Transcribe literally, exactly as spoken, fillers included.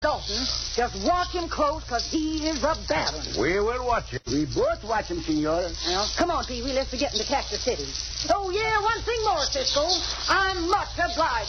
Dalton. Just watch him close, because he is a bad one. We will watch him. We both watch him, senora. Well, come on, Pee-wee. Let's be getting to Cactus City. Oh, yeah, one thing more, Cisco. I'm much obliged